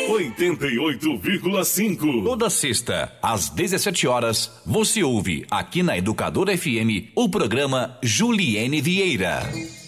88,5. Toda sexta, às 17 horas, você ouve aqui na Educadora FM o programa Juliene Vieira.